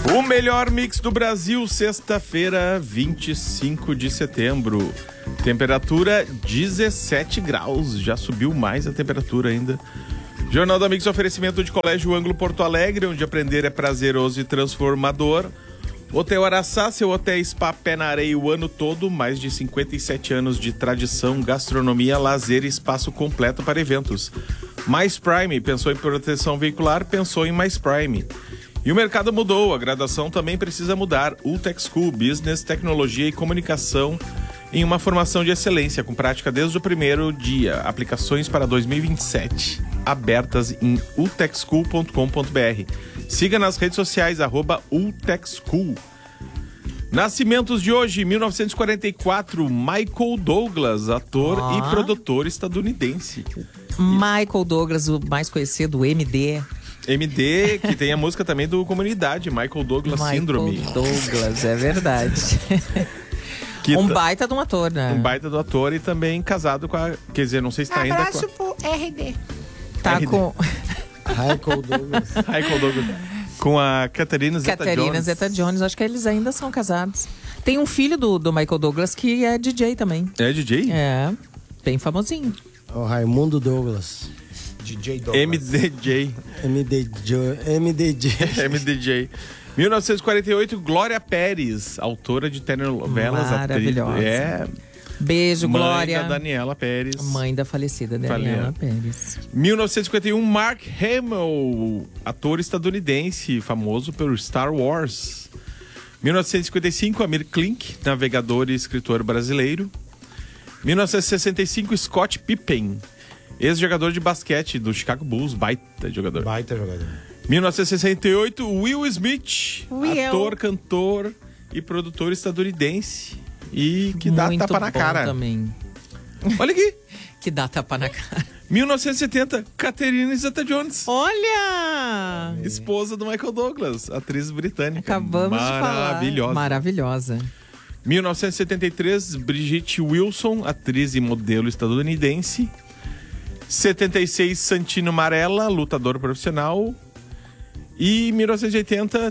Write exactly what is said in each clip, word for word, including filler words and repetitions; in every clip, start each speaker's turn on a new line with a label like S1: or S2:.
S1: O melhor mix do Brasil, sexta-feira, vinte e cinco de setembro. Temperatura dezessete graus, já subiu mais a temperatura ainda. Jornal da Mix, oferecimento de Colégio Ângulo Porto Alegre, onde aprender é prazeroso e transformador. Hotel Araçá, seu hotel spa pé na areia o ano todo, mais de cinquenta e sete anos de tradição, gastronomia, lazer e espaço completo para eventos. Mais Prime, pensou em proteção veicular, pensou em Mais Prime. E o mercado mudou, a graduação também precisa mudar. Ultec School, Business, Tecnologia e Comunicação em uma formação de excelência, com prática desde o primeiro dia. Aplicações para dois mil e vinte e sete, abertas em ultec school ponto com ponto b r. Siga nas redes sociais, arroba ultec-school. Nascimentos de hoje, mil novecentos e quarenta e quatro, Michael Douglas, ator ah. e produtor estadunidense.
S2: Michael Douglas, o mais conhecido, M D.
S1: M D, que tem a música também do Comunidade, Michael Douglas
S2: Michael
S1: Síndrome.
S2: Michael Douglas, é verdade.
S1: Que
S2: um
S1: ta...
S2: baita de um ator, né?
S1: Um baita do ator e também casado com a... Quer dizer, não sei se tá ainda com a...
S3: Abraço pro R D.
S2: Tá
S1: R D.
S2: com...
S4: Michael Douglas.
S1: Michael Douglas. Com a Caterina Zeta-Jones.
S2: Caterina Zeta-Jones, acho que eles ainda são casados. Tem um filho do, do Michael Douglas que é D J também.
S1: É D J?
S2: É, bem famosinho.
S4: O Raimundo Douglas.
S5: D J Douglas.
S1: M D J.
S4: M D J. M D J.
S1: M D J. mil novecentos e quarenta e oito, Glória Pérez, autora de telenovelas.
S2: Maravilhosa.
S1: Atriz, é.
S2: Beijo,
S1: mãe
S2: Glória.
S1: da Daniela Pérez.
S2: Mãe da falecida Daniela Pérez.
S1: mil novecentos e cinquenta e um, Mark Hamill, ator estadunidense, famoso pelo Star Wars. mil novecentos e cinquenta e cinco, Amir Klink, navegador e escritor brasileiro. mil novecentos e sessenta e cinco, Scott Pippen, ex-jogador de basquete do Chicago Bulls, baita jogador.
S5: Baita jogador.
S1: mil novecentos e sessenta e oito, Will Smith,
S2: Will.
S1: ator, cantor e produtor estadunidense. E que dá
S2: Muito
S1: tapa na
S2: bom
S1: cara.
S2: Também.
S1: Olha aqui.
S2: Que dá tapa na cara.
S1: mil novecentos e setenta, Caterina Zeta-Jones.
S2: Olha!
S1: Esposa do Michael Douglas, atriz britânica.
S2: Acabamos de falar.
S1: Maravilhosa.
S2: Maravilhosa.
S1: mil novecentos e setenta e três, Brigitte Wilson, atriz e modelo estadunidense. setenta e seis, Santino Marella, lutador profissional. E mil novecentos e oitenta...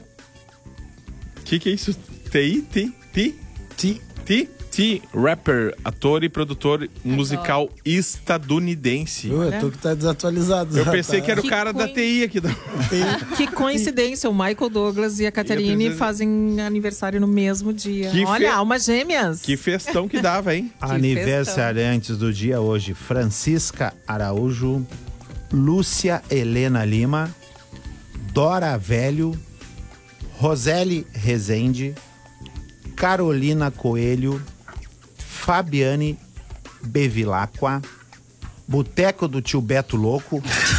S1: O que que é isso? T I? T? T? T? T? T? Rapper, ator e produtor musical estadunidense.
S4: Eu, eu tô que tá desatualizado.
S1: Eu pensei
S4: tá.
S1: que era o
S2: Que
S1: cara da
S2: coi-
S1: T I aqui. Da...
S2: Que coincidência, o Michael Douglas e a Caterine
S1: E a princesa-
S2: fazem aniversário no mesmo dia.
S1: Que
S2: Olha,
S1: fe-
S2: almas gêmeas.
S1: Que festão que dava, hein?
S5: Aniversariantes do dia hoje: Francisca Araújo, Lúcia Helena Lima, Dora Velho, Roseli Rezende, Carolina Coelho, Fabiane Bevilacqua, Boteco do Tio Beto Louco,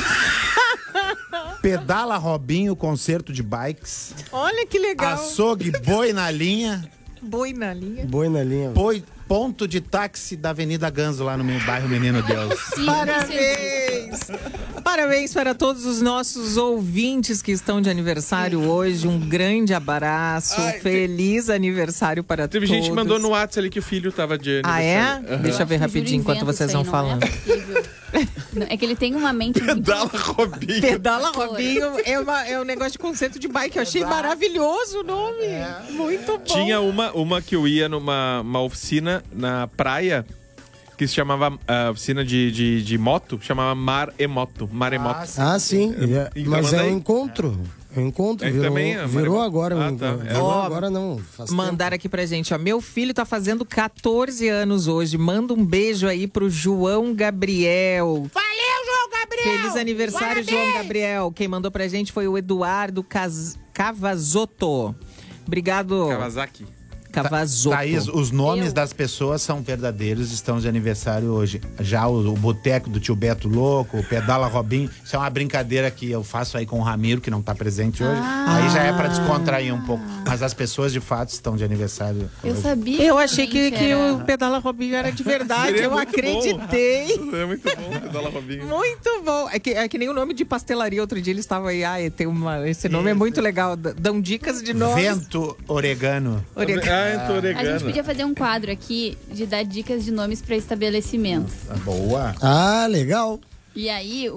S5: Pedala Robinho, concerto de bikes,
S2: Olha que legal.
S5: Açougue Boi na Linha,
S2: Boi na linha.
S4: Boi na linha.
S5: Boi, ponto de táxi da Avenida Ganso, lá no meu bairro Menino Deus.
S2: Parabéns! Parabéns para todos os nossos ouvintes que estão de aniversário hoje. Um grande abraço.
S1: Ai,
S2: Feliz aniversário para
S1: Teve
S2: todos.
S1: gente que mandou no WhatsApp ali que o filho tava de
S2: Ah, é?
S1: aniversário. Aham.
S2: Deixa eu ver rapidinho enquanto vocês vão falando.
S6: É, é que ele tem uma mente muito...
S1: Pedala Robinho.
S2: Pedala Robinho é, uma- é um negócio de conceito de bike. Eu achei maravilhoso o nome. Muito bom.
S1: Tinha uma, uma que eu ia numa uma oficina na praia que se chamava a oficina de, de, de moto, chamava Mar Emoto. Maremoto.
S4: Ah, sim. É,
S1: Em
S4: mas é
S1: Camaçari?
S4: um encontro. É um encontro.
S1: É,
S4: Virou,
S1: também é,
S4: virou
S1: mas-
S4: agora.
S1: Ah,
S4: um,
S1: tá. É.
S4: Virou
S2: Ó,
S4: agora não. Faz
S2: Mandaram
S4: tempo.
S2: aqui pra gente, ó. Meu filho tá fazendo catorze anos hoje. Manda um beijo aí pro João Gabriel.
S3: Valeu, João Gabriel!
S2: Feliz aniversário,
S3: Parabéns!
S2: João Gabriel. Quem mandou pra gente foi o Eduardo Cas... Cavazotto. Obrigado,
S1: Kawasaki.
S2: Cavazotto.
S5: Thaís, os nomes
S6: Eu.
S5: das pessoas são verdadeiros, estão de aniversário hoje. Já o, o Boteco do Tio Beto Louco, o Pedala Robinho, isso é uma brincadeira que eu faço aí com o Ramiro, que não tá presente hoje. Aí já é pra descontrair um pouco. Mas as pessoas de fato estão de aniversário
S6: Eu
S5: hoje.
S6: sabia.
S2: Eu achei que,
S6: gente,
S2: que
S6: era-
S2: o Pedala Robinho era de verdade.
S1: Seria
S2: Eu
S1: muito
S2: acreditei.
S1: É muito bom, Pedala Robinho.
S2: Muito bom. É que, é que nem o nome de pastelaria. Outro dia ele estava aí. Ah, tem uma, esse nome é muito legal. D- Dão dicas de nomes.
S5: Vento Oregano.
S2: Orega-
S1: Ah, eu tô
S6: A
S1: oregano.
S6: gente podia fazer um quadro aqui de dar dicas de nomes para estabelecimentos.
S5: Boa.
S4: Ah, legal.
S6: E aí, o-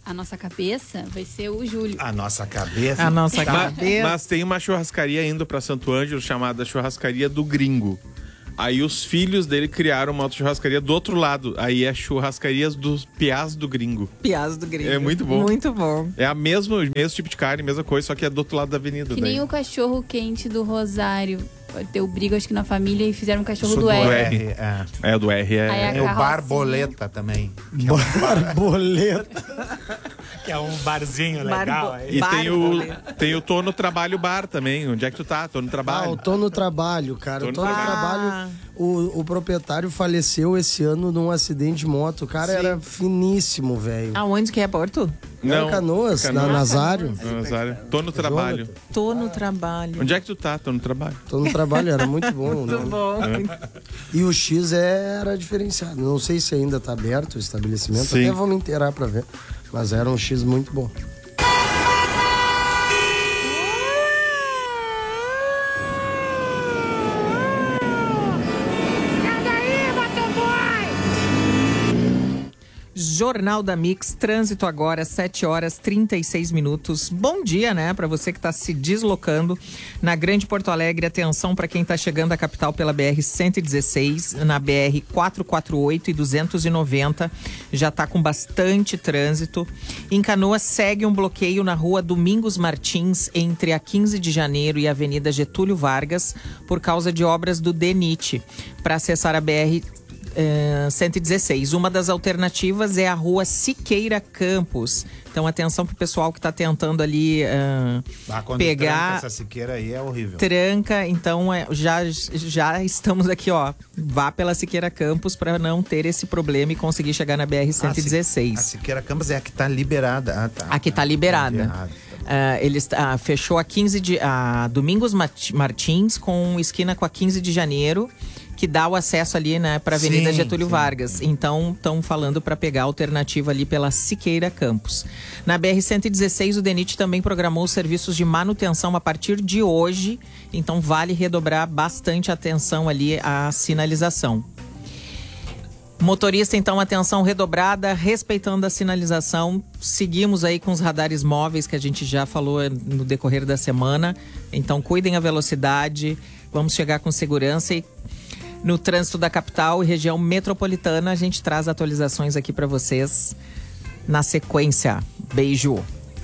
S6: a nossa cabeça vai ser o Júlio.
S5: A nossa cabeça.
S2: A nossa
S1: Mas,
S2: cabeça.
S1: mas tem uma churrascaria indo pra Santo Ângelo chamada Churrascaria do Gringo. Aí os filhos dele criaram uma outra churrascaria do outro lado. Aí é Churrascarias dos Piás do Gringo.
S2: Piás do Gringo.
S1: É muito bom.
S2: Muito bom.
S1: É a mesma, o mesmo tipo de carne, mesma coisa, só que é do outro lado da avenida.
S6: Que
S1: daí.
S6: nem o cachorro quente do Rosário. Deu briga, acho que na família, e fizeram um cachorro
S5: Isso
S6: do
S5: do
S6: R.
S5: R. É.
S1: É, o do R é...
S6: Aí a
S5: Tem o
S6: carrocinha.
S5: Barboleta também.
S4: Borboleta.
S5: Que é um barzinho
S2: legal
S5: legal.
S2: aí.
S1: E
S2: Bar
S1: tem
S2: do
S1: o,
S2: rolê.
S1: tem o Tô no Trabalho Bar também. Onde é que tu tá? Tô no
S4: Ah,
S1: trabalho.
S4: eu tô no trabalho, cara.
S1: Tô
S4: Eu
S1: no
S4: tô no
S1: trabalho.
S4: trabalho. O, o proprietário faleceu esse ano num acidente de moto. O cara era finíssimo, velho.
S2: Aonde que é, Porto?
S4: Não, Canoas, na Nazário.
S1: Nazário. Tô no trabalho.
S4: Jonathan.
S2: Tô no trabalho.
S1: Onde é que tu tá? Tô no trabalho.
S4: Tô no trabalho, era muito bom. o nome.
S2: Bom.
S4: E o X é- era diferenciado. Não sei se ainda tá aberto o estabelecimento.
S1: Sim.
S4: Até vou me inteirar pra ver. Mas era um X muito bom.
S3: Cada aí, motoboy!
S2: Jornal da Mix, trânsito agora, sete horas e trinta e seis minutos. Bom dia, né, para você que está se deslocando na Grande Porto Alegre. Atenção para quem está chegando à capital pela B R cento e dezesseis, na B R quatrocentos e quarenta e oito e duzentos e noventa. Já está com bastante trânsito. Em Canoas segue um bloqueio na rua Domingos Martins, entre a quinze de janeiro e a Avenida Getúlio Vargas, por causa de obras do DENIT. Para acessar a B R Uh, cento e dezesseis. Uma das alternativas é a rua Siqueira Campos. Então, atenção pro pessoal que tá tentando ali uh,
S5: Ah, quando
S2: pegar.
S5: tranca essa siqueira aí é horrível.
S2: Tranca, então é, já, já estamos aqui, ó. Vá pela Siqueira Campos para não ter esse problema e conseguir chegar na B R cento e dezesseis.
S5: A Siqueira Campos é a que tá liberada. Ah, tá.
S2: Aqui tá liberada.
S5: Errado.
S2: Uh, ele uh, fechou a quinze de a Domingos Mat- Martins com esquina com a quinze de janeiro, que dá o acesso ali, né, para a Avenida
S5: Sim,
S2: Getúlio
S5: sim.
S2: Vargas. Então, estão falando para pegar a alternativa ali pela Siqueira Campos. Na B R cento e dezesseis, o DENIT também programou os serviços de manutenção a partir de hoje. Então, vale redobrar bastante atenção ali à sinalização. Motorista, então, atenção redobrada, respeitando a sinalização. Seguimos aí com os radares móveis que a gente já falou no decorrer da semana. Então, cuidem a velocidade, vamos chegar com segurança. E no trânsito da capital e região metropolitana, a gente traz atualizações aqui para vocês na sequência. Beijo!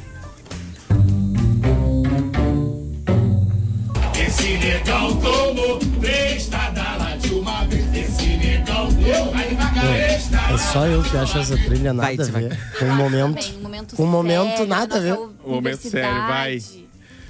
S7: Esse negão tomou três tadalas de uma vez. Esse negão deu, vai devagar, esta.
S4: É só eu que acho essa trilha nada
S2: Vai,
S4: a
S2: vai.
S4: ver. Com um momento.
S6: Bem, um momento
S4: Um momento
S6: sério,
S4: nada a ver.
S6: da nossa
S1: Um momento sério, vai.
S6: universidade.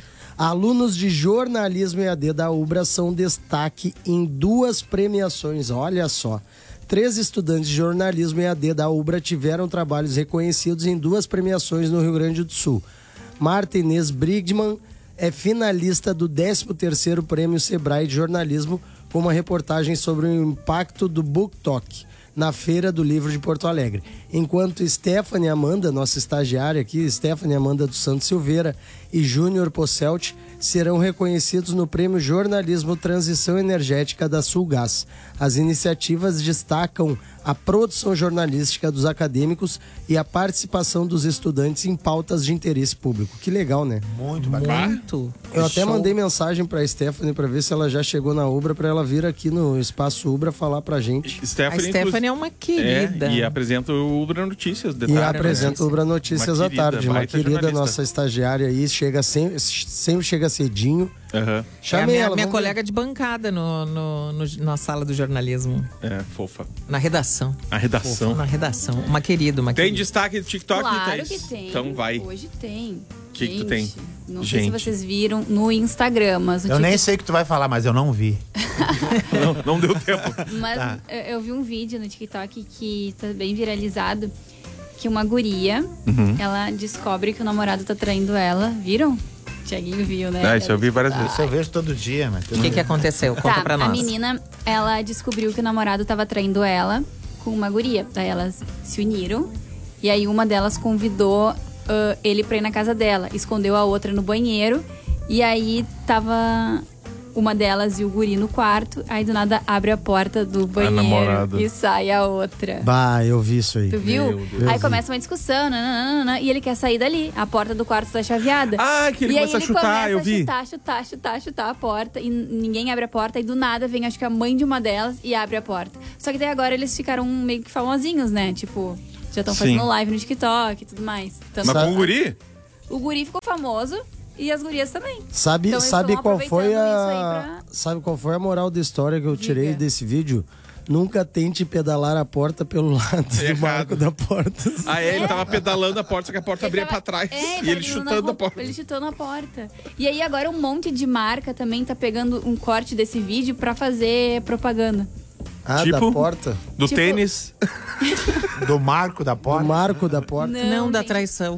S4: Alunos de jornalismo E A D da UBRA são destaque em duas premiações. Olha só. Três estudantes de jornalismo E A D da UBRA tiveram trabalhos reconhecidos em duas premiações no Rio Grande do Sul. Marta Inês Brigman é finalista do décimo terceiro Prêmio Sebrae de Jornalismo com uma reportagem sobre o impacto do Book Talk na Feira do Livro de Porto Alegre. Enquanto Stephanie Amanda, nossa estagiária aqui, Stephanie Amanda dos Santos Silveira e Júnior Posselt serão reconhecidos no Prêmio Jornalismo Transição Energética da Sulgás. As iniciativas destacam a produção jornalística dos acadêmicos e a participação dos estudantes em pautas de interesse público. Que legal, né?
S5: Muito bacana.
S2: Muito!
S4: Eu até
S2: Show.
S4: mandei mensagem pra Stephanie pra ver se ela já chegou na Ubra, pra ela vir aqui no Espaço Ubra falar pra gente.
S2: A
S1: Stephanie,
S2: Stephanie é uma querida.
S1: É, e apresenta o Ubra Notícias. De
S4: E
S1: tarde,
S4: apresenta
S1: né?
S4: o Ubra Notícias
S1: Uma
S4: à
S1: querida,
S4: tarde. Uma
S1: baita
S4: querida
S1: jornalista.
S4: nossa estagiária aí, chega sempre, sempre chega cedinho.
S1: Aham.
S2: É a
S4: Chamei
S2: minha,
S4: ela.
S2: minha
S4: vamos ver.
S2: colega de bancada no, no- no- na sala do jornalismo.
S1: É, fofa.
S2: Na redação.
S1: A redação.
S2: Na redação. Uma querida, uma
S1: Tem
S2: querida.
S1: destaque do TikTok,
S6: Claro
S1: Thaís?
S6: que tem.
S1: Então vai.
S6: Hoje tem.
S1: Que que tu
S6: Gente,
S1: tem?
S6: Não sei
S1: Gente.
S6: se vocês viram no Instagram, mas no
S5: Eu nem
S6: TikTok-
S5: sei o que tu vai falar, mas eu não vi.
S1: Não, não deu tempo.
S6: Mas
S5: Tá.
S6: eu, eu vi um vídeo no TikTok que tá bem viralizado, que uma guria,
S1: Uhum.
S6: ela descobre que o namorado tá traindo ela. Viram? Tiaguinho viu, né?
S1: Ah, isso eu vi várias vezes.
S5: Isso eu vejo todo dia, mas...
S2: O que, que aconteceu? Conta
S6: Tá,
S2: pra
S6: a
S2: nós.
S6: menina, ela descobriu que o namorado tava traindo ela com uma guria. Daí elas se uniram. E aí uma delas convidou ah, ele pra ir na casa dela. Escondeu a outra no banheiro. E aí tava uma delas e o guri no quarto. Aí do nada abre a porta do banheiro
S1: namorada.
S6: e sai a outra.
S4: Bah, eu vi isso aí.
S6: Tu viu?
S1: Meu Deus.
S6: Aí começa uma discussão, nananana, e ele quer sair dali. A porta do quarto tá chaveada.
S1: Ah, que ele
S6: e aí
S1: começa a
S6: ele
S1: chutar,
S6: começa
S1: eu
S6: a
S1: vi.
S6: chutar, chutar, chutar, chutar a porta. E ninguém abre a porta. E do nada vem, acho que a mãe de uma delas e abre a porta. Só que daí agora eles ficaram meio que famosinhos, né? Tipo, já estão fazendo
S1: Sim.
S6: live no TikTok e tudo mais. Tanto
S1: Mas com o guri?
S6: o guri ficou famoso e as gurias também.
S4: Sabe,
S6: Então, eles
S4: sabe
S6: estão
S4: qual foi
S6: aproveitando
S4: a
S6: isso aí pra-
S4: sabe qual foi a moral da história que eu tirei
S6: Diga.
S4: desse vídeo? Nunca tente pedalar a porta pelo lado do
S1: Errado.
S4: marco da porta.
S1: Ah, é, ele tava pedalando a porta, só que a porta abria
S6: tava-
S1: pra trás.
S6: É,
S1: e
S6: tava
S1: ele
S6: pedalando
S1: chutando
S6: na
S1: a porta.
S6: Ele chutando a porta. E aí agora um monte de marca também tá pegando um corte desse vídeo pra fazer propaganda.
S4: Ah,
S1: Tipo?
S4: da porta?
S1: Do
S6: Tipo-
S1: tênis.
S5: Do marco da
S4: O
S5: porta.
S4: marco da porta.
S2: Não, da
S6: gente.
S2: traição.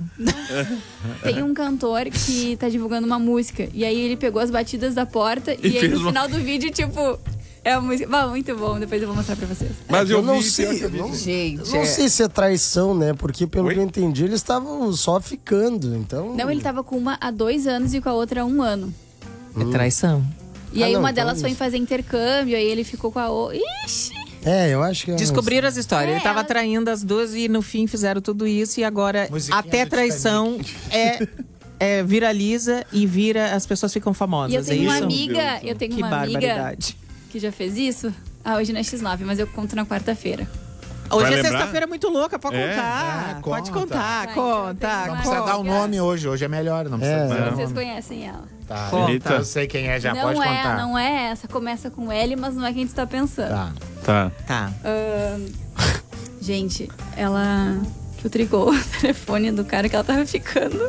S6: Tem um cantor que tá divulgando uma música. E aí ele pegou as batidas da porta e,
S1: E
S6: aí
S1: fez
S6: no
S1: uma-
S6: final do vídeo, tipo, é a música. Bah, muito bom, depois eu vou mostrar pra vocês.
S1: Mas eu,
S4: eu não
S1: vi,
S4: sei,
S1: pior que eu vi.
S4: não-
S2: Gente,
S4: Não
S2: é-
S4: sei se é traição, né? Porque pelo
S1: Oi?
S4: que eu entendi, eles estavam só ficando. Então.
S6: Não, ele tava com uma há dois anos e com a outra há um ano.
S2: é traição.
S6: E
S4: Ah,
S6: aí
S4: não,
S6: uma
S4: então
S6: delas
S4: é
S6: foi
S4: isso.
S6: fazer intercâmbio, aí ele ficou com a outra. Ixi!
S4: É, eu acho que é.
S2: Descobriram as histórias.
S6: É,
S2: Ele tava
S6: elas-
S2: traindo as duas e no fim fizeram tudo isso. E agora
S5: Musiquinha
S2: até
S5: do
S2: traição é, é, viraliza e vira, as pessoas ficam famosas.
S6: E eu tenho
S2: é
S6: uma
S2: isso?
S6: amiga, eu tenho
S2: Que
S6: uma amiga
S2: barbaridade.
S6: que já fez isso. Ah, hoje não é X nove, mas eu conto na quarta-feira.
S2: Hoje
S1: Vai
S2: é
S1: lembrar?
S2: sexta-feira muito louca, pode
S1: É?
S2: contar.
S5: É,
S2: pode
S5: conta.
S2: contar,
S6: Vai,
S2: conta.
S6: então, tem
S5: Não
S6: uma-
S5: precisa dar o nome hoje. Hoje é melhor. Não precisa
S4: É.
S5: dar o
S6: Vocês
S5: nome.
S6: conhecem ela.
S5: Tá,
S2: Conta.
S5: então eu sei quem é, já
S6: não
S5: pode
S6: é,
S5: contar.
S6: não é essa. Começa com L, mas não é quem tu tá pensando.
S5: Tá.
S1: Tá.
S2: Tá.
S6: Ahn, gente, ela filtricou o telefone do cara que ela tava ficando.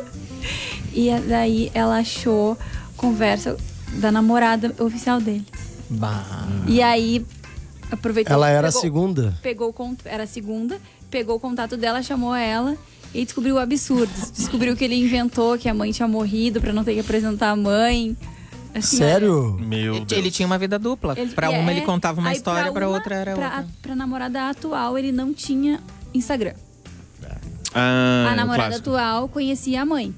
S6: E daí ela achou conversa da namorada oficial dele.
S2: Bah.
S6: E aí aproveitou.
S4: Ela era a
S6: pegou-
S4: segunda.
S6: Pegou o cont- era a segunda, pegou o contato dela, chamou ela e descobriu o absurdo. Descobriu que ele inventou que a mãe tinha morrido pra não ter que apresentar a mãe. Assim,
S4: Sério?
S1: Meu Deus.
S2: Ele tinha uma vida dupla.
S6: Ele-
S2: Pra
S6: é,
S2: uma ele contava uma
S6: aí
S2: história, pra
S6: uma-
S2: outra era
S6: pra,
S2: outra.
S6: Pra namorada atual, ele não tinha Instagram.
S1: Ah,
S6: a
S1: o
S6: namorada
S1: clássico.
S6: atual conhecia a mãe.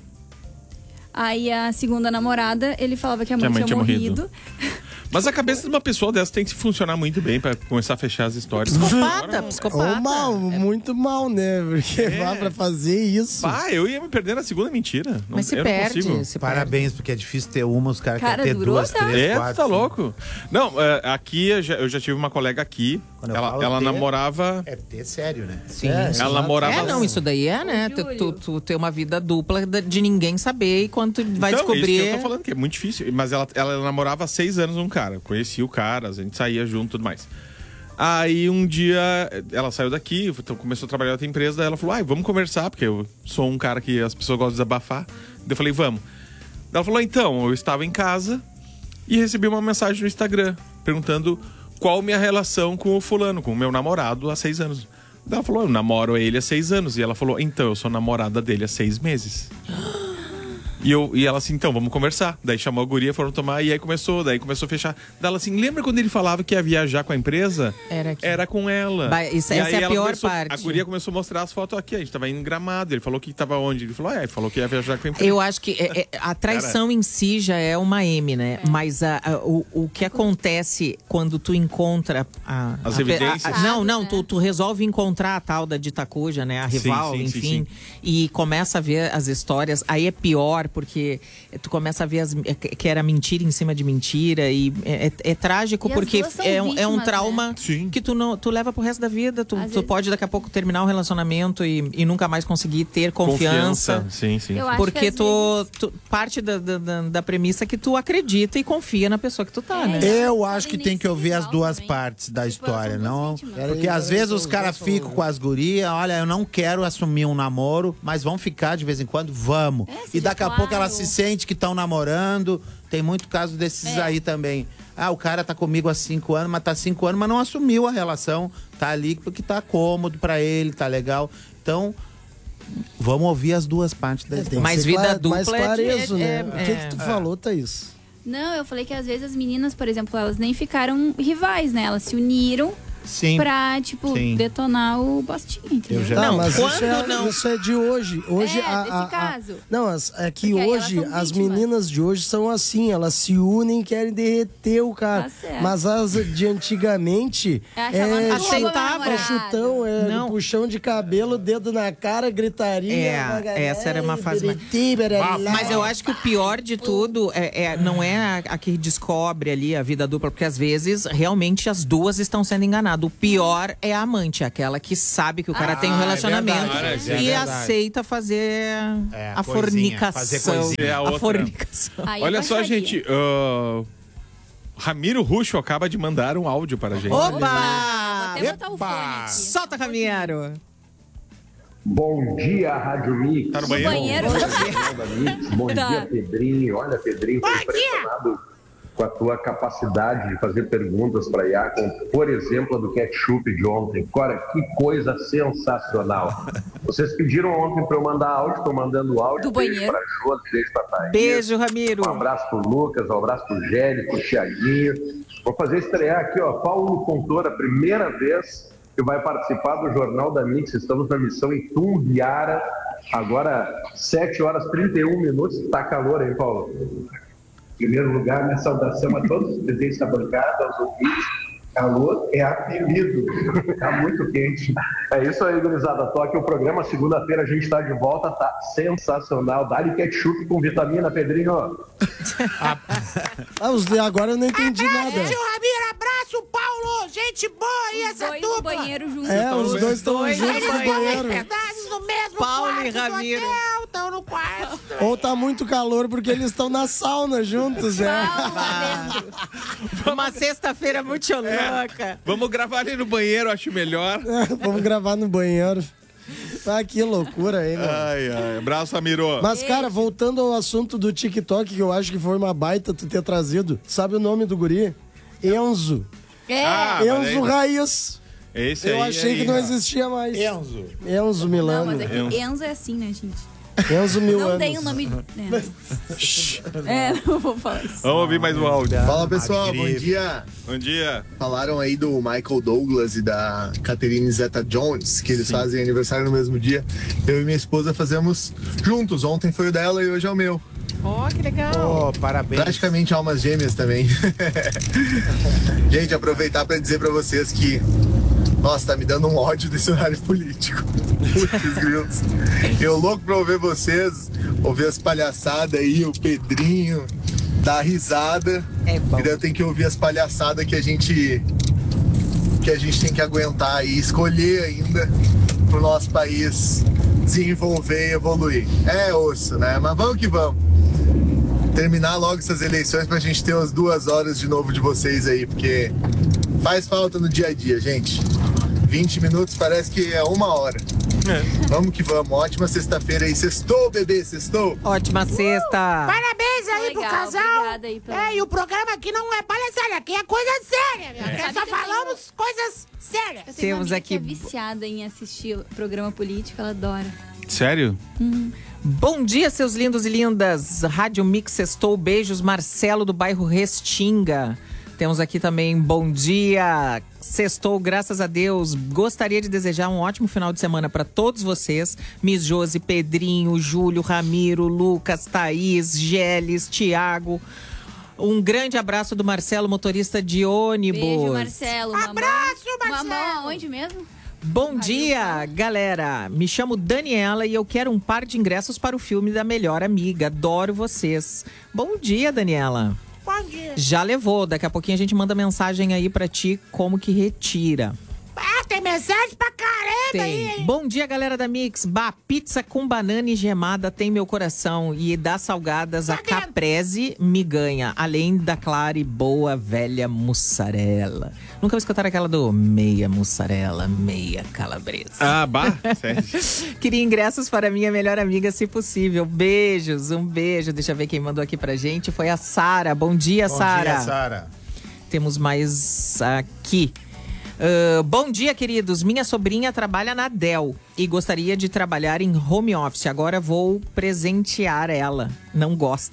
S6: Aí a segunda namorada, ele falava que a
S1: Que
S6: mãe,
S1: a mãe
S6: tinha,
S1: tinha morrido.
S6: morrido.
S1: Mas a cabeça de uma pessoa dessa tem que funcionar muito bem pra começar a fechar as histórias.
S2: Psicopata,
S1: Agora,
S2: psicopata.
S4: Ou mal, muito mal, né? Porque vá pra fazer isso.
S1: Pá, eu ia me perder na segunda mentira. Não,
S2: Mas se
S1: eu
S2: perde,
S1: não consigo.
S2: se
S5: Parabéns, porque é difícil ter uma, os caras
S6: Cara,
S5: querem ter
S6: durou,
S5: duas,
S6: tá?
S5: três,
S1: É,
S5: quatro.
S1: tá
S5: cinco.
S1: louco. Não, é, aqui eu já, eu já tive uma colega aqui.
S5: Quando eu
S1: Ela,
S5: falo
S1: ela
S5: ter,
S1: namorava.
S5: É ter sério, né?
S2: Sim.
S4: É,
S2: sim.
S1: Ela namorava.
S2: É, não, isso daí é, né?
S6: Ô,
S2: Tu,
S6: Júlio.
S2: tu, tu ter uma vida dupla de de ninguém saber e quando tu vai
S1: Então,
S2: descobrir.
S1: Isso que eu tô falando, que é muito difícil. Mas ela, ela namorava há seis anos um cara. Conhecia o cara, a gente saía junto e tudo mais. Aí um dia ela saiu daqui, então começou a trabalhar em outra empresa, daí ela falou, ai, vamos conversar, porque eu sou um cara que as pessoas gostam de desabafar. Daí eu falei, vamos. Daí ela falou, então, eu estava em casa e recebi uma mensagem no Instagram perguntando qual minha relação com o fulano, com o meu namorado há seis anos. Daí ela falou, eu namoro ele há seis anos. E ela falou, então, eu sou namorada dele há seis meses. E, eu, e ela assim, então, vamos conversar. Daí chamou a guria, foram tomar, e aí começou, daí começou a fechar. Daí ela assim, lembra quando ele falava que ia viajar com a empresa?
S2: Era aqui.
S1: Era com ela.
S2: Ba- isso-
S1: E
S2: essa
S1: aí
S2: é a
S1: ela
S2: pior
S1: começou-
S2: parte.
S1: A guria começou a mostrar as fotos aqui, a gente tava indo em Gramado, ele falou que tava onde? Ele falou, é, ele falou que ia viajar com a empresa.
S2: Eu acho que é- é- a traição em si já é uma M, né? Mas a- a- o, o que acontece quando tu encontra a,
S1: As
S2: a-
S1: evidências.
S2: a- a- não, não,
S6: Né?
S2: tu, tu resolve encontrar a tal da Ditacuja, né? A rival,
S1: sim, sim,
S2: enfim.
S1: sim.
S2: E começa a ver as histórias. Aí é pior, porque tu começa a ver as, que era mentira em cima de mentira. E é, é- é trágico
S6: E as
S2: porque
S6: duas são
S2: é, um- é um
S6: vítimas,
S2: trauma
S6: né?
S1: Sim.
S2: que tu, não, tu leva pro resto da vida. Tu,
S6: Às
S2: tu
S6: vezes-
S2: pode daqui a pouco terminar o relacionamento e, e nunca mais conseguir ter confiança.
S1: Sim, sim.
S6: Eu acho
S2: Porque
S6: que às
S2: tu,
S6: vezes-
S2: tu- parte da, da, da- da premissa que tu acredita e confia na pessoa que tu tá,
S6: É.
S2: né?
S5: Eu acho que
S6: Podem
S5: tem
S6: nem
S5: que
S6: ser
S5: ouvir as
S6: rival
S5: duas
S6: também.
S5: partes da
S6: Tipo, elas
S5: história,
S6: são duas
S5: não?
S6: vítimas.
S5: Porque
S4: Peraí,
S5: às
S4: peraí,
S5: vezes
S4: os
S5: os caras
S4: dois
S5: ficam
S4: são-
S5: com as gurias, olha, eu não quero assumir um namoro, mas vamos ficar de vez em quando, vamos.
S6: É,
S5: e
S6: seja
S5: daqui a
S6: claro.
S5: pouco elas se sente que estão namorando. Tem muito caso desses
S6: É.
S5: aí também. Ah, o cara tá comigo há cinco anos, mas tá cinco anos, mas não assumiu a relação. Tá ali porque tá cômodo pra ele, tá legal. Então, vamos ouvir as duas partes da
S4: É,
S5: história.
S4: tem que
S2: Mas
S4: ser
S2: vida
S4: clara-
S2: dupla
S4: mais
S2: é de-
S4: clarezo, né?
S2: é-
S4: O que,
S2: é-
S4: que tu falou, Thaís?
S6: Não, eu falei que às vezes as meninas, por exemplo, elas nem ficaram rivais, né? Elas se uniram
S5: Sim.
S6: pra, tipo,
S5: Sim.
S6: detonar o Bostinho, entendeu?
S5: Eu já-
S4: Tá,
S2: Não,
S4: mas
S2: quando
S4: isso é,
S2: não?
S4: isso é de hoje. Hoje
S6: É,
S4: a,
S6: desse
S4: a- a-
S6: caso.
S4: Não, as- é que
S6: Porque aí elas
S4: hoje
S6: são
S4: as
S6: vítimas.
S4: meninas de hoje são assim, elas se unem e querem derreter o cara.
S6: Tá certo.
S4: Mas as de antigamente
S6: É,
S4: é,
S6: chamando
S2: de
S4: aceitável,
S6: namorado.
S4: é chutão, é
S2: Não.
S4: puxão de cabelo, dedo na cara, gritaria.
S2: É,
S4: vaga-
S2: essa era uma fase mais-
S4: bereti, berelá.
S2: Mas eu acho que o pior de tudo é, é- não é a, a que descobre ali a vida dupla, porque às vezes realmente as duas estão sendo enganadas. O pior é a amante, aquela que sabe que o cara
S5: Ah,
S2: tem um
S5: é
S2: relacionamento
S5: verdade, é
S2: e
S5: verdade.
S2: aceita fazer
S5: É,
S2: a
S5: coisinha,
S2: fornicação.
S5: fazer coisinha.
S1: É a
S2: a
S1: outra.
S2: fornicação.
S6: Aí
S1: Olha
S6: é
S1: só,
S6: baixaria.
S1: gente. ah, Ramiro Ruxo acaba de mandar um áudio para a gente.
S6: Vou
S2: Opa!
S6: até botar o fone aqui.
S2: Solta, Caminheiro.
S8: Bom dia, Rádio Mix.
S1: Tá no
S6: No
S1: banheiro?
S6: banheiro.
S8: Bom dia, Mix. Bom
S6: Tá.
S8: dia, Pedrinho. Olha, Pedrinho, tô impressionado com a tua capacidade de fazer perguntas para Iá, como, por exemplo, a do ketchup de ontem. Cara, que coisa sensacional. Vocês pediram ontem para eu mandar áudio, estou mandando áudio.
S6: Do
S8: Beijo
S6: banheiro.
S8: para Josi, beijo para Thaís.
S2: Beijo, Ramiro.
S8: Um abraço pro Lucas, um abraço pro Gélio, pro Thiaguinho. Vou fazer estrear aqui, ó, Paulo Fontoura, primeira vez que vai participar do Jornal da Mix. Estamos na missão em Tumbiara, agora sete horas e trinta e um minutos. Tá calor, hein, Paulo? Em primeiro lugar, minha saudação a todos os presentes da bancada, aos ouvintes. Calor é apelido, tá muito quente. É isso aí, gurizada. Toque o programa. Segunda-feira a gente tá de volta, tá sensacional. Dá-lhe ketchup com vitamina, Pedrinho.
S4: Ah, os de agora eu não entendi nada.
S3: Tio Ramiro, abraço, Paulo! Gente boa e
S6: Os
S3: essa
S6: dois no
S3: dupla!
S6: banheiro juntos.
S4: É, os dois estão
S2: dois
S4: juntos
S3: Eles
S4: no
S3: estão
S4: banheiro.
S3: hospedados no mesmo
S2: Paulo e
S3: quarto do
S2: Ramiro.
S3: hotel, estão no quarto.
S4: Ou tá muito calor porque eles estão na sauna juntos, né?
S6: Paulo lá dentro.
S2: Uma sexta-feira muito louca.
S1: Vamos gravar ali no banheiro, acho melhor.
S4: Vamos gravar no banheiro. Ah, que loucura aí, meu.
S1: Ai, ai. Abraço, Ramiro.
S4: Mas, cara, voltando ao assunto do TikTok, que eu acho que foi uma baita tu ter trazido. Sabe o nome do guri? Enzo.
S6: É.
S1: Ah, mas
S4: Enzo
S1: aí-
S4: Raiz.
S1: Esse
S4: Eu
S1: aí,
S4: achei
S1: aí,
S4: que não
S1: ó.
S4: existia mais.
S5: Enzo.
S4: Enzo
S6: Não,
S4: Milano.
S6: mas é que
S1: Enzo.
S6: Enzo é assim, né, gente?
S4: Enzo Mil
S6: Não
S4: anos.
S6: tem o nome... É, é não vou falar isso.
S1: Vamos ouvir mais um áudio.
S9: Fala pessoal, bom
S5: Magrife.
S9: dia.
S1: Bom dia.
S9: Falaram aí do Michael Douglas e da Catherine Zeta-Jones, que eles fazem aniversário no mesmo dia. Eu e minha esposa fazemos juntos. Ontem foi o dela e hoje é o meu.
S2: Ó, que legal.
S5: Oh, parabéns.
S9: Praticamente almas gêmeas também. Gente, aproveitar para dizer para vocês que, nossa, tá me dando um ódio desse horário político. Putz, grilos. Eu louco pra ouvir vocês, ouvir as palhaçadas aí, o Pedrinho, dar risada.
S2: É bom.
S9: E daí eu tenho que ouvir as palhaçadas que a gente que a gente tem que aguentar e escolher ainda pro nosso país desenvolver e evoluir. É osso, né? Mas vamos que vamos. Terminar logo essas eleições pra gente ter umas duas horas de novo de vocês aí, porque faz falta no dia a dia, gente. vinte minutos parece que é uma hora. Vamos que vamos. Ótima sexta-feira aí. Sextou, bebê, sextou.
S2: Ótima sexta.
S3: Parabéns aí pro
S6: Legal,
S3: casal.
S6: obrigada aí pela-
S3: É, e o programa aqui não é palhaçada, aqui é coisa séria. Meu. Aqui
S6: Sabe
S3: só
S6: que eu tenho-
S3: falamos coisas sérias.
S6: Eu tenho
S2: Temos
S6: uma amiga
S2: aqui-
S6: que é viciada em assistir programa político, ela adora.
S1: Sério?
S2: Bom dia, seus lindos e lindas. Rádio Mix Sextou. Beijos, Marcelo do bairro Restinga. Temos aqui também, bom dia, sextou, graças a Deus. Gostaria de desejar um ótimo final de semana para todos vocês. Miss Josi, Pedrinho, Júlio, Ramiro, Lucas, Thaís, Geles, Tiago. Um grande abraço do Marcelo, motorista de ônibus.
S6: Beijo, Marcelo. Mamão-
S3: Abraço, Marcelo.
S6: Mamão aonde mesmo?
S2: Bom dia, galera. Me chamo Daniela e eu quero um par de ingressos para o filme da Melhor Amiga. Adoro vocês. Bom dia, Daniela.
S3: Bom dia.
S2: Já levou. Daqui a pouquinho a gente manda mensagem aí pra ti como que retira.
S3: Ah, tem mensagem pra caramba aí,
S2: Tem.
S3: hein?
S2: Bom dia, galera da Mix. Bah, pizza com banana e gemada tem meu coração. E das salgadas, a
S3: Tá vendo?
S2: Caprese me ganha. Além da clara e boa velha mussarela. Nunca vou escutar aquela do meia mussarela, meia calabresa.
S1: Ah, bah. Sério.
S2: Queria ingressos para minha melhor amiga, se possível. Beijos, um beijo. Deixa eu ver quem mandou aqui pra gente. Foi a Sara. Bom dia,
S5: Bom
S2: Sara.
S5: dia, Sara.
S2: Temos mais aqui. Ah, bom dia, queridos. Minha sobrinha trabalha na Dell e gostaria de trabalhar em home office. Agora vou presentear ela. Não gosta.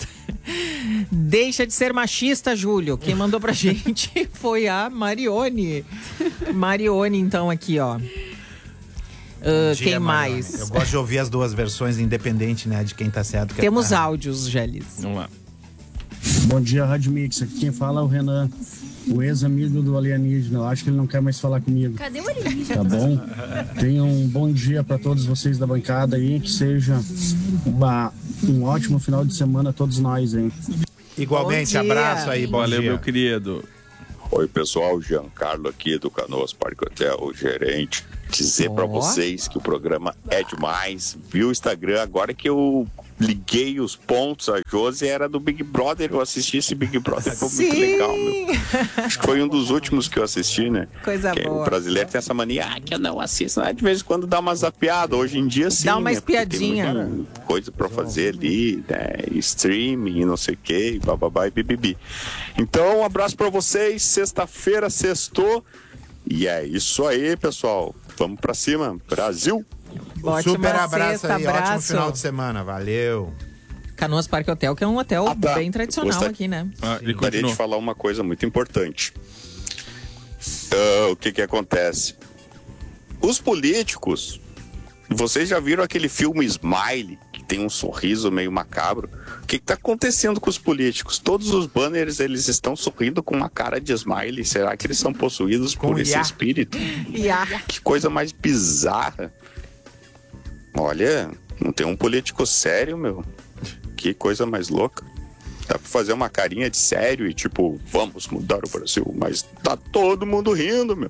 S2: Deixa de ser machista, Júlio. Quem mandou pra gente foi a Marione. Marione, então, aqui, ó. Uh,
S5: Dia,
S2: quem
S5: Marione.
S2: mais?
S5: Eu gosto de ouvir as duas versões, independente, né, de quem tá certo. Que
S2: Temos
S5: tá...
S2: áudios, Gélis.
S1: Vamos lá.
S10: Bom dia, Rádio Mix. Aqui quem fala é o Renan, o ex-amigo do alienígena. Eu acho que ele não quer mais falar comigo.
S6: Cadê o alienígena?
S10: Tá bom? Tenham um bom dia para todos vocês da bancada aí. Que seja uma, um ótimo final de semana a todos nós, hein?
S5: Igualmente, abraço aí, bom
S1: Valeu,
S5: dia.
S1: meu querido.
S11: Oi, pessoal, Giancarlo aqui do Canoas Parque Hotel, gerente. Dizer
S2: Ó.
S11: pra vocês que o programa é demais. Viu o Instagram, agora que eu liguei os pontos, a Josi era do Big Brother, eu assisti esse Big Brother, foi muito
S2: Sim.
S11: legal, meu. Acho que foi um dos últimos que eu assisti, né?
S2: Coisa
S11: Que
S2: boa.
S11: O brasileiro tem essa mania, ah, que eu não assisto, ah, de vez em quando dá uma zapeada, hoje em dia sim.
S2: Dá uma
S11: né? Porque tem
S2: espiadinha.
S11: muita coisa pra fazer ali, né? Streaming, não sei o que, bababá e bibibi. Então, um abraço pra vocês, sexta-feira, sextou, e é isso aí, pessoal. Vamos pra cima, Brasil!
S2: Ótima
S5: Super abraço
S2: sexta,
S5: aí, ótimo
S2: abraço.
S5: final de semana, valeu.
S2: Canoas Parque Hotel, que é um hotel
S11: Ah, tá.
S2: bem tradicional
S11: Gostaria-
S2: aqui, né?
S1: Ah, ele
S11: Gostaria
S1: continua.
S11: de falar uma coisa muito importante. Ah, o que que acontece? Os políticos, vocês já viram aquele filme Smile, que tem um sorriso meio macabro? O que que tá acontecendo com os políticos? Todos os banners, eles estão sorrindo com uma cara de smile. Será que eles são possuídos
S5: Com
S11: por esse
S5: I A.
S11: espírito?
S2: E a...
S11: Que coisa mais bizarra. Olha, não tem um político sério, meu. Que coisa mais louca. Dá pra fazer uma carinha de sério e tipo, vamos mudar o Brasil, mas tá todo mundo rindo, meu.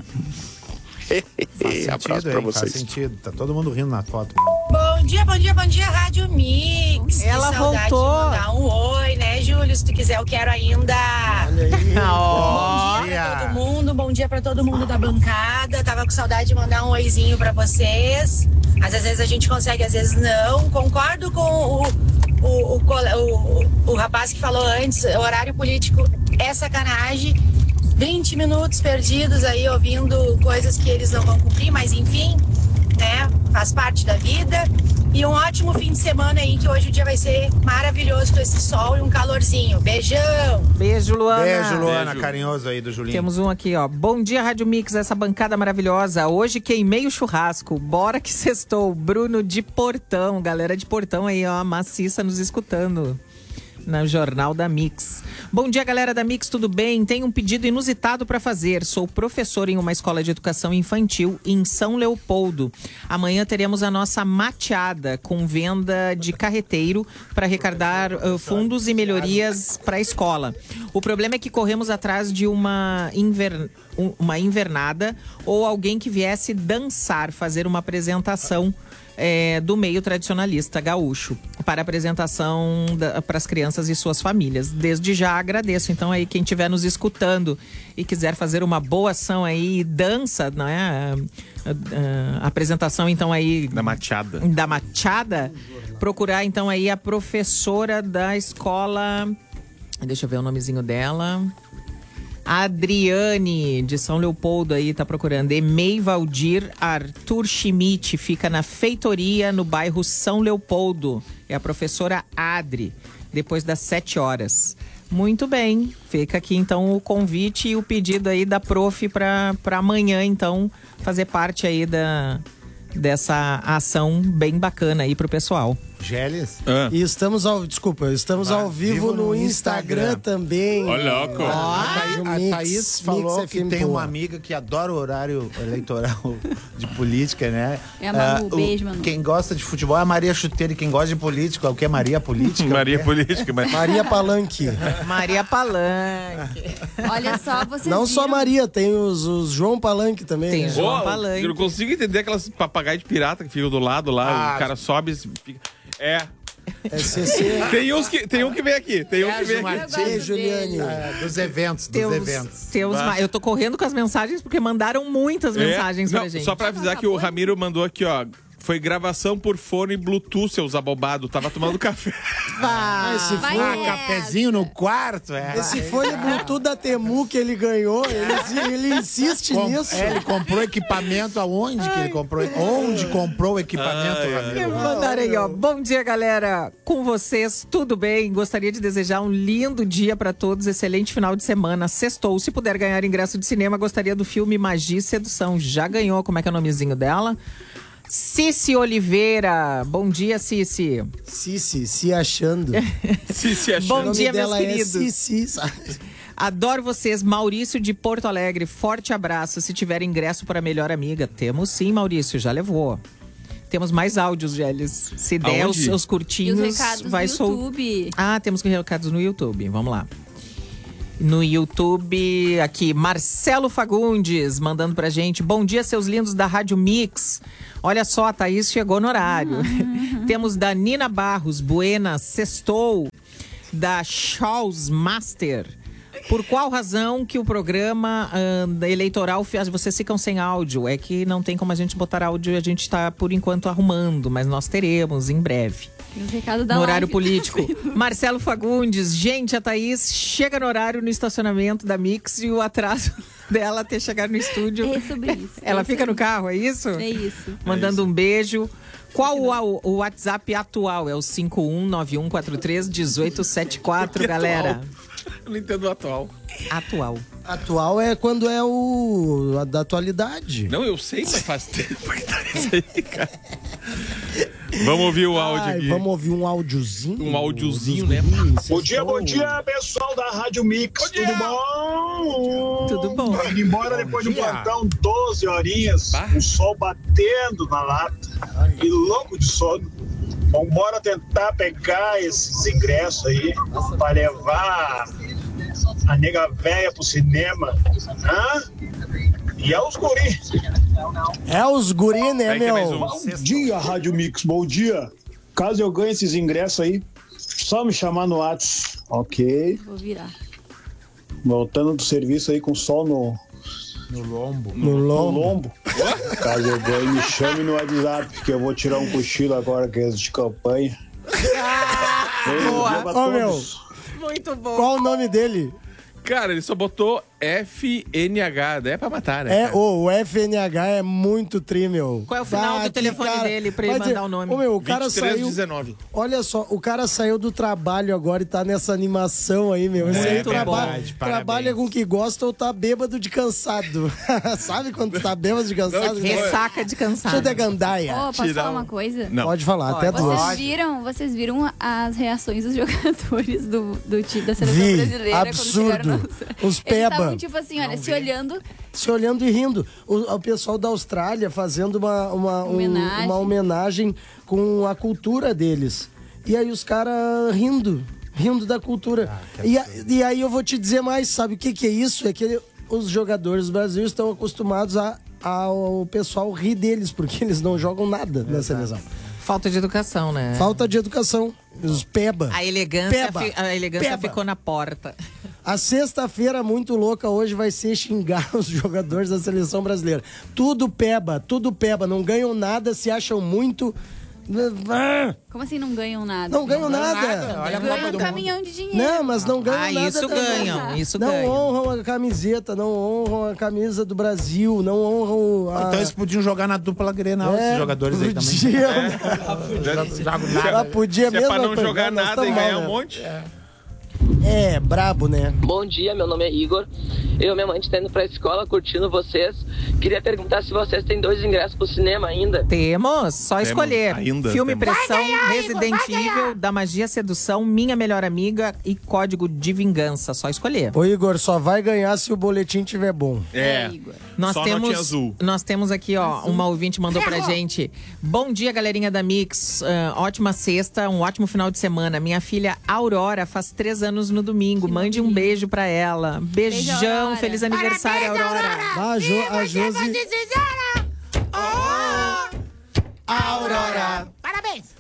S5: Faz
S11: Abraço
S5: sentido,
S11: pra
S5: hein? Faz
S11: vocês.
S5: sentido. Tá todo mundo rindo na foto.
S3: Bom dia, bom dia, bom dia, Rádio Mix.
S2: Ela
S3: que saudade
S2: voltou.
S3: De mandar um oi, né, Júlio? Se tu quiser, eu quero ainda.
S4: Olha aí.
S2: Ó.
S3: Bom dia pra todo mundo, bom dia pra todo mundo da bancada. Tava com saudade de mandar um oizinho pra vocês. Mas às vezes a gente consegue, às vezes não. Concordo com o, o, o, o, o rapaz que falou antes, o horário político é sacanagem. vinte minutos perdidos aí ouvindo coisas que eles não vão cumprir, mas enfim, né? Faz parte da vida. E um ótimo fim de semana aí, que hoje o dia vai ser maravilhoso com esse sol e um calorzinho. Beijão!
S2: Beijo, Luana.
S5: Beijo, Luana,
S1: Beijo.
S5: carinhoso aí do Julinho.
S2: Temos um aqui, ó. Bom dia, Rádio Mix, essa bancada maravilhosa. Hoje queimei o churrasco. Bora que sextou. Bruno de Portão. Galera de Portão aí, ó. Maciça nos escutando. No Jornal da Mix. Bom dia, galera da Mix, tudo bem? Tenho um pedido inusitado para fazer. Sou professor em uma escola de educação infantil em São Leopoldo. Amanhã teremos a nossa mateada com venda de carreteiro para arrecadar uh, fundos e melhorias para a escola. O problema é que corremos atrás de uma, inver... uma invernada ou alguém que viesse dançar, fazer uma apresentação É, do meio tradicionalista gaúcho para apresentação para as crianças e suas famílias. Desde já agradeço. Então aí quem estiver nos escutando e quiser fazer uma boa ação aí, dança, né? A, a, a apresentação então aí
S1: Da machada.
S2: da machada, procurar então aí a professora da escola, deixa eu ver o nomezinho dela. Adriane, de São Leopoldo aí, tá procurando. Emei Valdir Arthur Schmidt, fica na Feitoria, no bairro São Leopoldo. É a professora Adri, depois das sete horas. Muito bem, fica aqui então o convite e o pedido aí da prof para para amanhã, então, fazer parte aí da, dessa ação bem bacana aí pro pessoal.
S5: Gélis?
S1: Ah.
S4: E estamos ao, desculpa, estamos
S5: Vai,
S4: ao vivo,
S5: vivo
S4: no,
S5: no
S4: Instagram,
S5: Instagram.
S4: também.
S1: Ó, louco.
S5: A, Thaís,
S4: Rádio
S5: a
S4: Mix,
S5: Thaís falou
S4: Mix
S5: que
S4: F M
S5: tem
S4: Poa.
S5: uma amiga que adora o horário eleitoral de política, né?
S6: É a Manu,
S5: Ah, o-
S6: beijo, Manu.
S5: Quem gosta de futebol é a Maria Chuteira e quem gosta de política é o que? Maria Política?
S1: Maria
S5: O quê?
S1: Política, mas...
S4: Maria Palanque.
S2: Maria Palanque.
S6: Olha só, vocês
S4: Não só
S6: viram?
S4: Maria, tem os, os João Palanque também.
S2: Tem
S4: né?
S2: os João
S1: Ô,
S2: Palanque.
S1: eu não consigo entender aquelas papagaios de pirata que ficam do lado lá,
S5: Ah,
S1: o cara sobe e fica... É...
S4: S C C.
S1: Tem, uns que, tem um que vem aqui, tem um que vem aqui.
S6: gosto
S4: Beijo,
S6: dele.
S4: Juliane.
S5: Ah, dos eventos, dos
S2: Teus,
S5: eventos.
S2: teus,
S1: Vai.
S2: eu tô correndo com as mensagens porque mandaram muitas
S1: É.
S2: mensagens
S1: Não,
S2: pra gente.
S1: Só pra avisar que o Ramiro mandou aqui, ó. foi gravação por fone Bluetooth, seus abobados. Tava tomando café.
S4: Ah, esse
S5: Vai
S4: fone,
S5: é. cafezinho no quarto, é.
S4: esse fone Bluetooth da Temu que ele ganhou, ele, ele insiste
S5: Com-
S4: nisso.
S5: é, ele comprou equipamento aonde que ele comprou? Onde comprou o equipamento,
S1: Ai, ai.
S5: Ramiro?
S2: Mandaram aí, ó. Bom dia, galera. Com vocês, tudo bem? Gostaria de desejar um lindo dia pra todos. Excelente final de semana. Sextou. Se puder ganhar ingresso de cinema, gostaria do filme Magia e Sedução. Já ganhou. Como é que é o nomezinho dela? Cici Oliveira. Bom dia, Cici.
S4: Cici, se achando.
S1: Se se achou.
S2: Bom
S4: O nome
S2: dia, meus
S4: dela
S2: queridos.
S4: é Cici, sabe?
S2: Adoro vocês. Maurício de Porto Alegre. Forte abraço. Se tiver ingresso para Melhor Amiga. Temos sim, Maurício. Já levou. Temos mais áudios, Gélis. Se der os
S1: Aonde?
S2: seus
S6: E
S2: curtinhos,
S6: os recados
S2: vai
S6: do
S2: sol-
S6: YouTube.
S2: Ah, temos recados no YouTube. Vamos lá. No YouTube, aqui, Marcelo Fagundes mandando pra gente. Bom dia, seus lindos da Rádio Mix. Olha só, a Thaís chegou no horário. Temos da Nina Barros, Buena, sextou. Da Charles Master. Por qual razão que o programa ah, eleitoral, vocês ficam sem áudio? É que não tem como a gente botar áudio e a gente está, por enquanto, arrumando. Mas nós teremos em breve.
S6: Tem um recado da
S2: No horário
S6: live.
S2: político. Marcelo Fagundes. Gente, a Thaís chega no horário no estacionamento da Mix e o atraso dela até chegar no estúdio.
S6: É sobre isso.
S2: Ela
S6: é
S2: fica
S6: sobre
S2: no carro, é isso?
S6: isso. É isso.
S2: Mandando um beijo. Qual o, o WhatsApp atual? É o cinco um nove um quatro três um oito sete quatro,
S1: Que
S2: galera.
S1: atual? Eu não entendo o atual.
S2: Atual.
S4: Atual é quando é o a da atualidade.
S1: Não, eu sei, mas faz tempo que tá isso aí, cara. Vamos ouvir o áudio
S4: Ai,
S1: aqui.
S4: vamos ouvir um áudiozinho.
S1: Um áudiozinho,
S4: dos
S1: né?
S4: guris.
S12: Bom dia, bom
S4: Sextou.
S12: dia, pessoal da Rádio Mix. Tudo bom?
S2: Tudo bom.
S12: Indo embora depois do
S5: dia.
S12: plantão, doze horinhas,
S1: Bah.
S12: o sol batendo na lata e louco de sono. Vambora tentar pegar esses ingressos aí pra levar a nega véia pro cinema. Hã? E é os guris.
S4: É os guri, né,
S1: Aí tem mais
S4: meu?
S1: um.
S12: Bom dia, Rádio Mix, bom dia. Caso eu ganhe esses ingressos aí, só me chamar no WhatsApp. Ok.
S6: Vou virar.
S12: Voltando do serviço aí com sol no,
S5: No lombo.
S4: No
S12: no
S4: lombo.
S12: lombo. Caso eu ganhe, me chame no WhatsApp, que eu vou tirar um cochilo agora, que é de campanha. Ei, bom dia pra
S4: Ô, meu.
S12: todos.
S2: Muito bom.
S4: Qual o nome dele?
S1: Cara, ele só botou F N H. Daí é pra matar, né?
S4: É,
S1: cara?
S4: ô, o F N H é muito tri, meu.
S2: Qual é o final do
S4: que
S2: telefone dele pra ele
S4: Vai
S2: mandar
S4: dizer,
S2: o nome?
S4: Ô, meu, o cara
S1: vinte e três,
S4: saiu...
S1: dezenove.
S4: Olha só, o cara saiu do trabalho agora e tá nessa animação aí, meu. Esse aí
S2: Muito
S4: traba-
S5: verdade,
S4: trabalha
S5: parabéns.
S4: com o que gosta ou tá bêbado de cansado. Sabe quando tu tá bêbado de cansado?
S2: Ressaca de cansado.
S4: Tudo é gandaia.
S6: Ó, posso
S1: Tirar
S6: falar
S1: um-
S6: uma coisa?
S1: Não.
S4: Pode falar, até
S2: Pode.
S4: duas.
S6: Vocês viram, vocês viram as reações dos jogadores do, do time da seleção
S4: Vi,
S6: brasileira
S4: absurdo.
S6: quando chegaram no...
S4: Os
S6: Eles
S4: peba.
S6: estavam, tipo assim, olha, se olhando.
S4: Se olhando e rindo. O, o pessoal da Austrália fazendo uma, uma, um-
S6: Homenagem.
S4: uma homenagem com a cultura deles. E aí os caras rindo, rindo da cultura. e, a- e aí eu vou te dizer mais, sabe o que, que é isso? É que os jogadores do Brasil estão acostumados a, ao pessoal rir deles, porque eles não jogam nada na seleção.
S2: Falta de educação, né?
S4: Falta de educação. Os peba.
S2: A elegância,
S4: Peba.
S2: fi- a elegância
S4: Peba.
S2: ficou na porta.
S4: A sexta-feira muito louca hoje vai ser xingar os jogadores da seleção brasileira. Tudo peba, tudo peba. Não ganham nada, se acham muito. Ah,
S6: Como assim não ganham nada?
S4: Não ganham nada.
S5: Olha a Copa
S6: Ganham
S5: do
S6: um caminhão de dinheiro.
S4: Não, mas não ganham
S2: Ah,
S4: nada
S2: isso
S4: também.
S2: ganham, isso
S4: Não
S2: ganham.
S4: honram a camiseta, não honram a camisa do Brasil, não honram a...
S5: Então eles podiam jogar na dupla Grenal,
S4: É,
S5: esses jogadores aí também.
S4: podiam.
S5: Jogam
S4: Ela
S5: nada.
S4: podia
S1: Se é
S4: mesmo.
S1: pra não
S4: coisa,
S1: jogar
S4: nós
S1: nada e
S4: tamo
S1: ganhar
S4: mal,
S1: um
S4: né?
S1: monte.
S4: É, brabo, né?
S13: Bom dia, meu nome é Igor. Eu e minha mãe estamos indo pra escola, curtindo vocês. Queria perguntar se vocês têm dois ingressos pro cinema ainda.
S2: Temos, só
S1: Temos,
S2: escolher.
S1: ainda
S2: Filme
S1: temos.
S2: Pressão, Resident Evil, da Magia Sedução, Minha Melhor Amiga e Código de Vingança. Só escolher.
S4: Ô, Igor, só vai ganhar se o boletim tiver bom.
S1: É.
S6: Igor.
S2: Nós
S1: Só
S2: temos,
S1: notinha azul.
S2: nós temos aqui, ó, uma ouvinte mandou pra gente. Bom dia, galerinha da Mix. Ah, ótima sexta, um ótimo final de semana. Minha filha Aurora faz três anos no domingo. Mande um beijo pra ela. Beijão,
S6: Beijo, Aurora.
S2: feliz aniversário, Aurora.
S4: Ah, a, jo, a Josi...
S5: Aurora.
S4: Parabéns!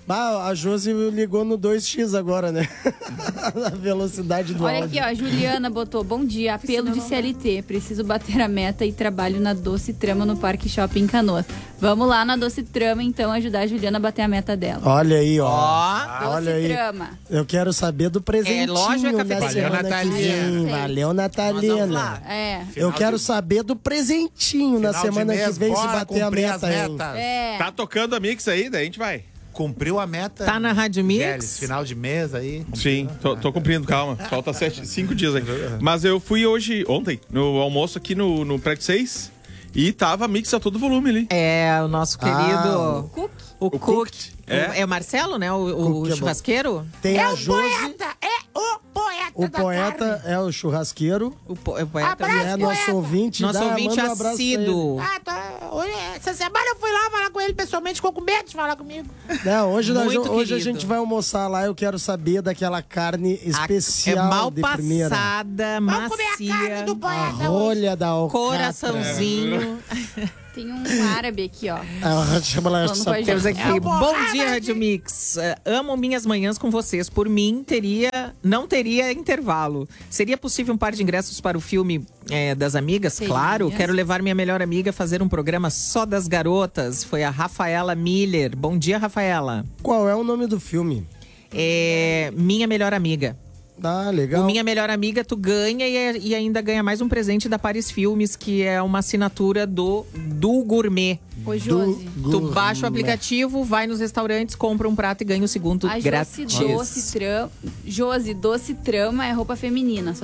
S4: Bah, a Josi ligou no dois x agora, né? Na velocidade do
S6: Olha
S4: áudio.
S6: aqui, ó, a Juliana botou, bom dia, apelo de C L T, preciso bater a meta e trabalho na Doce Trama no Parque Shopping Canoas. Vamos lá na Doce Trama, então, ajudar a Juliana a bater a meta dela.
S4: Olha aí, ó.
S6: Doce
S4: Olha aí.
S6: Trama.
S4: Eu quero saber do presentinho
S2: É loja ou
S4: na
S2: cafeteria?
S4: semana
S5: Valeu,
S4: que vem.
S6: Natalina.
S4: Valeu,
S2: Nós vamos
S4: Natalina.
S2: lá.
S6: É.
S4: Eu quero saber do presentinho na
S5: Final de
S4: semana
S5: mês,
S4: que vem se
S5: bora
S4: bater a
S5: cumprir
S4: meta,
S5: as
S4: hein?
S5: metas.
S6: É.
S1: Tá tocando a Mix aí, daí a gente vai.
S5: Cumpriu a meta.
S2: Tá na Rádio Mix?
S5: Gélis, final de mês aí.
S1: Sim, tô, tô cumprindo, calma. Falta sete, cinco dias aí. Mas eu fui hoje, ontem, no almoço aqui no, no Prédio seis e tava a Mix a todo volume ali.
S2: É, o nosso querido...
S4: Ah,
S6: o Cook.
S2: O,
S1: O
S2: Cook.
S1: Cook,
S2: É.
S1: é.
S2: é o Marcelo, né? O, o
S4: Cook é bom.
S2: churrasqueiro?
S4: Tem a Josi,
S5: É o poeta
S4: o poeta é o churrasqueiro.
S2: O, po- o poeta.
S4: E é nosso ouvinte.
S2: Nosso
S4: dá,
S2: ouvinte
S4: manda um abraço pra ele.
S2: assíduo.
S5: Ah, tá. Hoje, essa semana eu fui lá falar com ele pessoalmente, ficou com medo de falar comigo.
S4: Não, hoje, nós-
S2: Muito
S4: hoje a
S2: querido.
S4: gente vai almoçar lá. Eu quero saber daquela carne especial
S2: é mal
S4: de primeira.
S2: passada,
S5: Vamos comer a carne
S2: macia,
S5: do
S4: A
S5: poeta hoje.
S4: rolha da alcatra.
S2: coraçãozinho.
S6: Tem um árabe aqui, ó.
S4: Ah, chama lá,
S6: Vamos
S4: essa-
S6: com a
S2: Temos
S6: gente.
S2: aqui. Bom dia, Rádio Mix. Eh, amo minhas manhãs com vocês. Por mim, teria, não teria intervalo. Seria possível um par de ingressos para o filme eh, das amigas?
S6: Seria.
S2: Claro. Quero levar minha melhor amiga a fazer um programa só das garotas. Foi a Rafaela Miller. Bom dia, Rafaela.
S4: Qual é o nome do filme?
S2: É, minha melhor amiga.
S4: Ah, legal.
S2: O Minha Melhor Amiga, tu ganha e, e ainda ganha mais um presente da Paris Filmes, que é uma assinatura do, do Gourmet.
S6: Ô, Josi.
S2: Tu baixa o aplicativo, vai nos restaurantes, compra um prato e ganha o segundo
S6: A Josi
S2: grátis.
S6: Doce Trama. Josi Doce Trama é roupa feminina.